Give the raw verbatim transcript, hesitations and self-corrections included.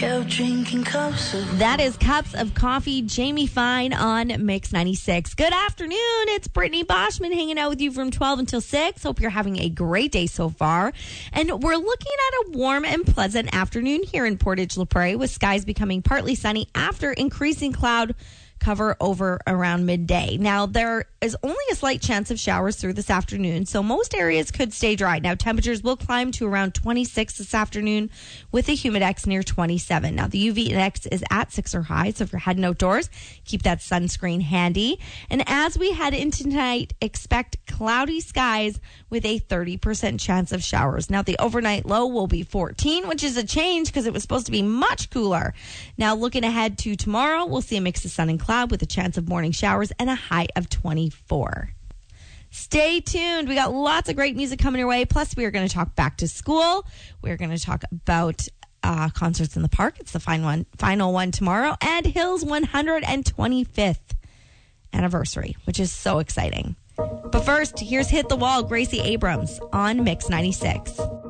kept drinking cups of... That is Cups of Coffee, Jamie Fine on Mix ninety-six. Good afternoon. It's Brittany Boschman hanging out with you from twelve until six. Hope you're having a great day so far. And we're looking at a warm and pleasant afternoon here in Portage La Prairie, with skies becoming partly sunny after increasing cloud cover over around midday. Now, there is only a slight chance of showers through this afternoon, so most areas could stay dry. Now, temperatures will climb to around twenty-six this afternoon with a humidex near twenty-seven. Now, the U V index is at six or high, so if you're heading outdoors, keep that sunscreen handy. And as we head into tonight, expect cloudy skies with a thirty percent chance of showers. Now, the overnight low will be fourteen, which is a change because it was supposed to be much cooler. Now, looking ahead to tomorrow, we'll see a mix of sun and cloud with a chance of morning showers and a high of twenty-four. Stay tuned. We got lots of great music coming your way. Plus, we are going to talk back to school. We're going to talk about uh, concerts in the park. It's the final one, final one tomorrow. And Hill's one hundred twenty-fifth anniversary, which is so exciting. But first, here's Hit the Wall, Gracie Abrams on Mix ninety-six.